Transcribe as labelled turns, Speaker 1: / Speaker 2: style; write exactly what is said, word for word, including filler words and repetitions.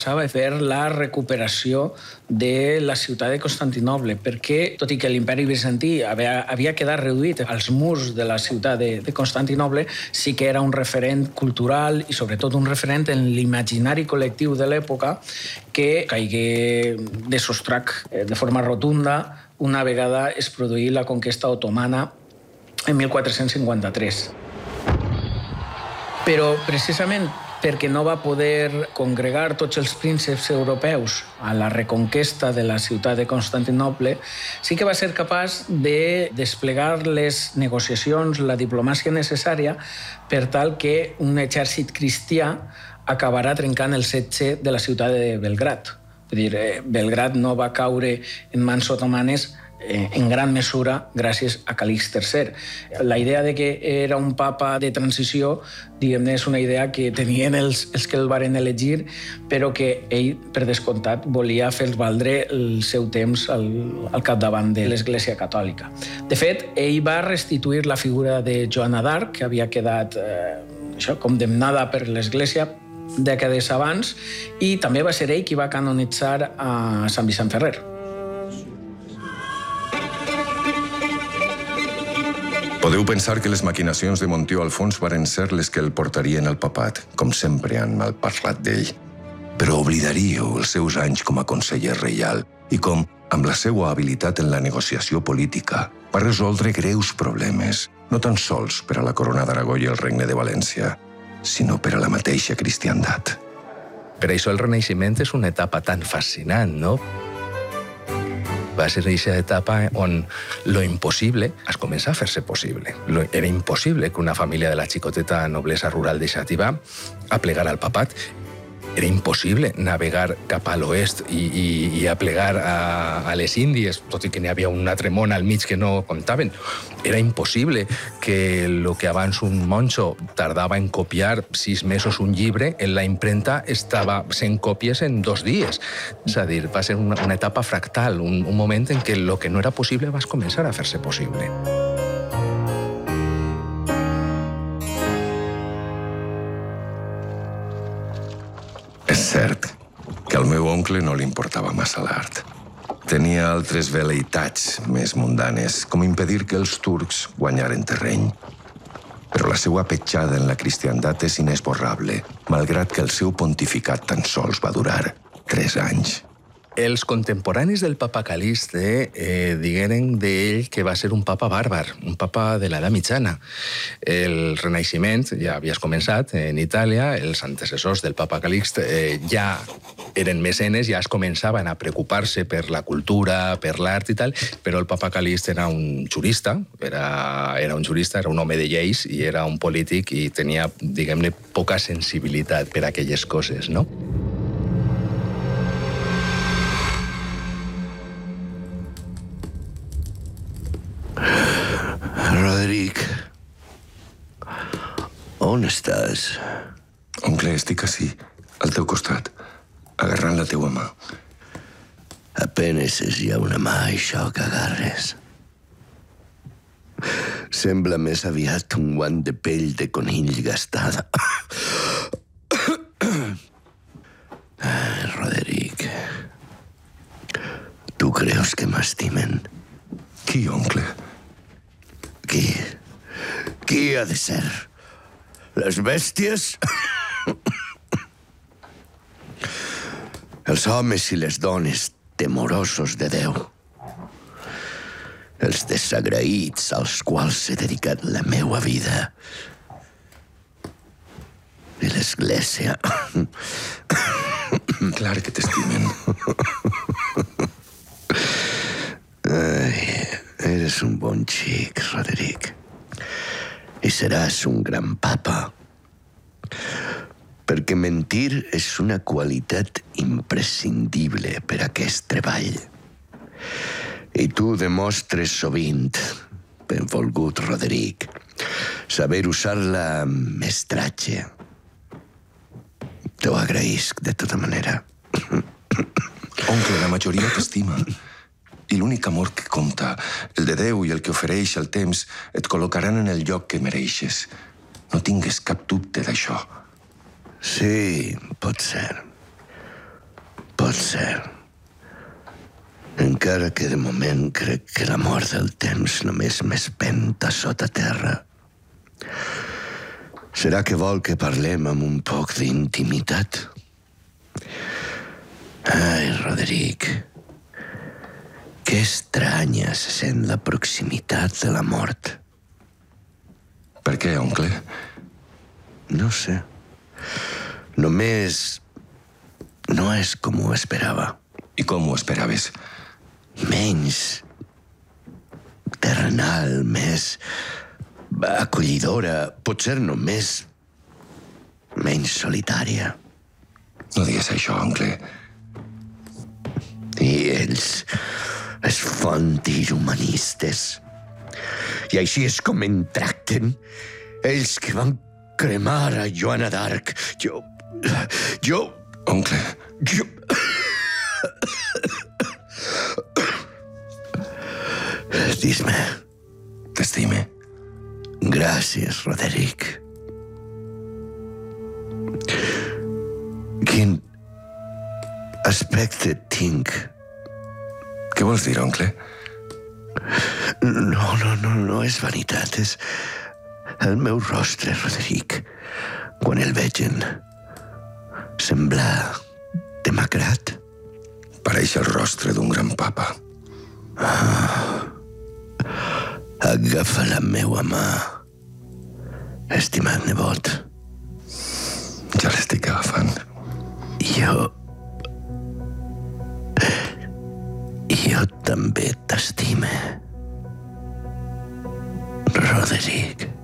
Speaker 1: S'ha de fer la recuperació de la ciutat de Constantinoble, perquè, tot i que l'imperi bizantí havia, havia quedat reduït als murs de la ciutat de, de Constantinoble, sí que era un referent cultural i sobretot un referent en l'imaginari col·lectiu de l'època que caigué de sostrac de forma rotunda una vegada es produí la conquesta otomana en mil quatre-cents cinquanta-tres. Però, precisament, perquè no va poder congregar tots els prínceps europeus a la reconquesta de la ciutat de Constantinoble, sí que va ser capaç de desplegar les negociacions, la diplomàcia necessària per tal que un exèrcit cristià acabarà trencant el setge de la ciutat de Belgrad. És a dir, Belgrad no va caure en mans otomanes en gran mesura gràcies a Calix tercer. La idea de que era un papa de transició, diguem-ne, és una idea que tenien els, els que el varen elegir, però que ell, per descomptat, volia fer valdre el seu temps al, al capdavant de l'Església Catòlica. De fet, ell va restituir la figura de Joana d'Arc, que havia quedat eh, això, condemnada per l'Església dècades abans, i també va ser ell qui va canonitzar a Sant Vicent Ferrer.
Speaker 2: Podeu pensar que les maquinacions de Montio Alfons varen ser les que el portarien al papat, com sempre han malparlat d'ell. Però oblidaríeu els seus anys com a conseller reial i com, amb la seva habilitat en la negociació política, va resoldre greus problemes, no tan sols per a la corona d'Aragó i el regne de València, sinó per a la mateixa cristiandat.
Speaker 3: Per això el Renaixement és una etapa tan fascinant, no? Va ser aquesta etapa on lo impossible es comença a fer-se possible. Era impossible que una família de la xicoteta noblesa rural de Xàtiva aplegara al papat. Era impossible navegar cap a l'oest i, i, i aplegar a, a les Índies, tot i que n'hi havia un altre món al mig que no comptaven. Era impossible que el que abans un monjo tardava en copiar sis mesos un llibre, en la imprenta estava sent còpies en dos dies. És a dir, va ser una, una etapa fractal, un, un moment en què el que no era possible va començar a fer-se possible.
Speaker 2: És cert que al meu oncle no li importava massa l'art. Tenia altres velleitats més mundanes, com impedir que els turcs guanyaren terreny. Però la seva petjada en la cristiandat és inesborrable, malgrat que el seu pontificat tan sols va durar tres anys.
Speaker 3: Els contemporanis del papa Calixte eh, digueren d'ell que va ser un papa bàrbar, un papa de l'edat mitjana. El Renaixement ja havies començat en Itàlia, els antecessors del papa Calixte eh, ja eren mecenes, ja es començaven a preocupar-se per la cultura, per l'art i tal, però el papa Calixte era un jurista, era, era un jurista, era un home de lleis i era un polític i tenia, diguem-ne, poca sensibilitat per a aquelles coses, no?
Speaker 4: Roderic, on estàs?
Speaker 2: Oncle, estic ací, al teu costat, agarrant la teua mà.
Speaker 4: Apenes és ja una mà, això que agarres. Sembla més aviat un guant de pell de conill gastada. Ah, Roderic, tu creus que m'estimen?
Speaker 2: Qui, oncle?
Speaker 4: Qui? Qui ha de ser? Les bèsties? Els homes i les dones temorosos de Déu. Els desagraïts als quals he dedicat la meua vida. I l'Església.
Speaker 2: Clar que t'estimen.
Speaker 4: Ai, eres un bon xic, Roderic. I seràs un gran papa. Perquè mentir és una qualitat imprescindible per a aquest treball. I tu demostres sovint, benvolgut Roderic, saber usar-la amb mestratge. T'ho agraïsc de tota manera.
Speaker 2: Oncle, la majoria t'estima. I l'únic amor que compta, el de Déu i el que ofereix el temps, et col·locaran en el lloc que mereixes. No tingues cap dubte d'això.
Speaker 4: Sí, pot ser. pot ser. Encara que de moment crec que la mort del temps només m'espenta sota terra. Serà que vol que parlem amb un poc d'intimitat? Ai, Roderic, que estranya se sent la proximitat de la mort.
Speaker 2: Per què, oncle?
Speaker 4: No sé. Només no és com ho esperava.
Speaker 2: I com ho esperaves?
Speaker 4: Menys terrenal, més acollidora, potser només menys solitària.
Speaker 2: No digues això, oncle.
Speaker 4: I ells, els fontis humanistes. I així és com em tracten. Ells que van cremar a Joana d'Arc. Jo... Jo...
Speaker 2: Oncle.
Speaker 4: Jo... Dis-me.
Speaker 2: T'estime.
Speaker 4: Gràcies, Roderic. Quin aspecte tinc?
Speaker 2: Què vols dir, oncle?
Speaker 4: No, no, no, no és vanitat, és el meu rostre, Roderic. Quan el vegen, sembla demacrat.
Speaker 2: Pareix el rostre d'un gran papa.
Speaker 4: Ah. Agafa la meua mà, estimat nebot.
Speaker 2: Ja l'estic agafant.
Speaker 4: Jo... Jo també t'estime, Roderic.